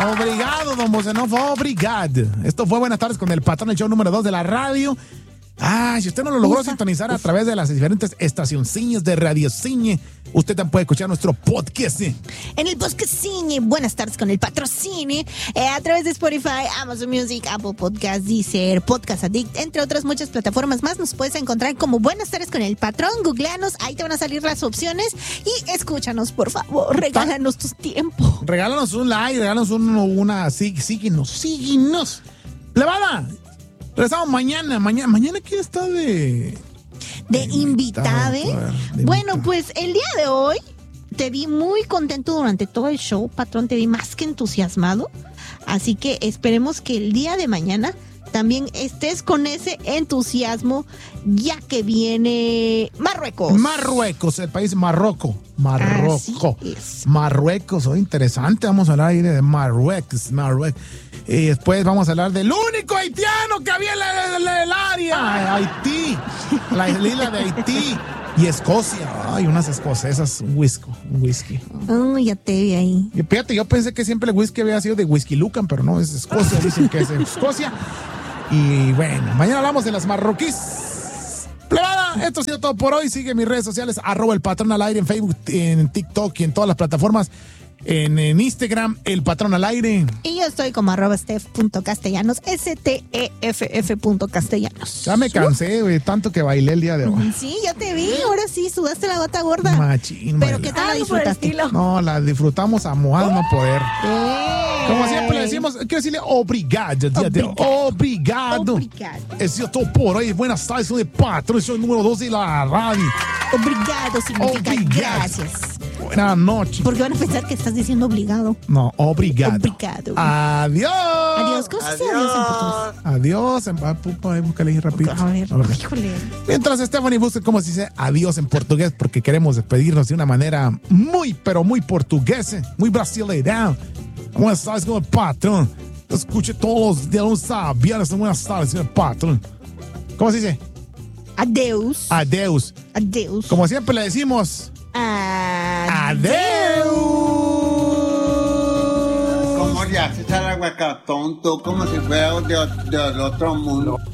Obrigado, don Bosenov, obrigado. Esto fue Buenas Tardes con el Patrón, el show número 2 de la radio. Si usted no lo logró sintonizar a través de las diferentes estacioncillas de Radio Cine, usted también puede escuchar nuestro podcast. En el podcast Cine, Buenas Tardes con el Patrocine, a través de Spotify, Amazon Music, Apple Podcast, Deezer, Podcast Addict, entre otras muchas plataformas más. Nos puedes encontrar como Buenas Tardes con el Patrón. Googleanos, ahí te van a salir las opciones y escúchanos, por favor. Regálanos tu tiempo. Regálanos un like, regálanos síguenos. Plebada, regresamos mañana. Mañana ¿quién está de invitade? Bueno, pues el día de hoy te vi muy contento durante todo el show, Patrón, te vi más que entusiasmado, así que esperemos que el día de mañana también estés con ese entusiasmo, ya que viene Marruecos, el país Marruecos. Marruecos, interesante, vamos a hablar ahí de Marruecos. Y después vamos a hablar del único haitiano que había en el área, Haití, la isla de Haití y Escocia. Ay, unas escocesas, un whisky. Ya te vi ahí. Y fíjate, yo pensé que siempre el whisky había sido de Whisky Lucan, pero no, es Escocia, dicen que es de Escocia. Y bueno, mañana hablamos de las marroquíes. Plebada, esto ha sido todo por hoy. Sigue mis redes sociales, @elpatrón_al_aire en Facebook, en TikTok y en todas las plataformas. En Instagram, El Patrón al Aire. Y yo estoy como @stef.castellanos, STEF.castellanos. Ya me cansé, güey, tanto que bailé el día de hoy. Sí, ya te vi, ahora sí, sudaste la gota gorda. Machín, pero ¿qué tal la disfrutaste? No, la disframos a mojar no poder. Como siempre le decimos, quiero decirle obrigado. Obrigado. Es todo por hoy. Buenas tardes, soy el Patrón, soy el número 2 de la radio. Obrigado significa gracias. Buenas noches. Porque van a pensar que estás diciendo obligado. No, obrigado. Adiós. Adiós. ¿Cómo se dice adiós en portugués? Adiós. Búscale ahí rápido. A ver, híjole. Mientras Stephanie busca cómo se dice adiós en portugués, porque queremos despedirnos de una manera muy, pero muy portuguesa, muy brasileira. Buenas tardes con el Patrón. Escuche todos los días, lunes a viernes. Buenas tardes, señor Patrón. ¿Cómo se dice? Adeus. Como siempre le decimos... Adeus. Como ya se sale tonto, como si fuera de otro mundo.